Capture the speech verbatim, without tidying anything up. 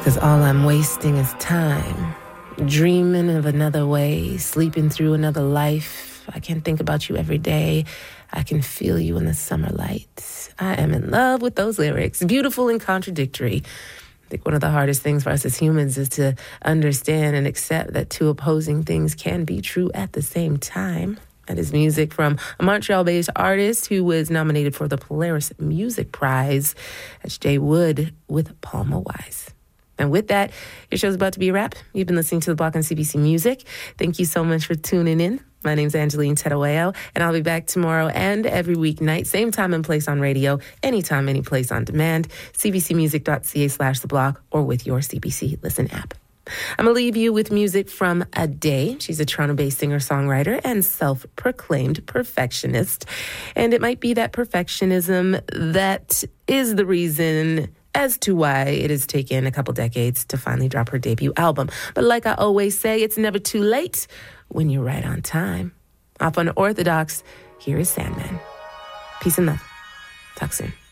'Cause all I'm wasting is time, dreaming of another way, sleeping through another life. I can think about you every day. I can feel you in the summer light. I am in love with those lyrics, beautiful and contradictory. I think one of the hardest things for us as humans is to understand and accept that two opposing things can be true at the same time. That is music from a Montreal-based artist who was nominated for the Polaris Music Prize. That's Jay Wood with Palma Wise. And with that, your show's about to be a wrap. You've been listening to The Block on C B C Music. Thank you so much for tuning in. My name's Angeline Tedaweo, and I'll be back tomorrow and every weeknight, same time and place on radio, anytime, any place on demand, cbcmusic.ca slash the block, or with your C B C Listen app. I'm going to leave you with music from Ade. She's a Toronto-based singer-songwriter and self-proclaimed perfectionist. And it might be that perfectionism that is the reason as to why it has taken a couple decades to finally drop her debut album. But like I always say, it's never too late when you're right on time. Off on Orthodox, here is Sandman. Peace and love. Talk soon.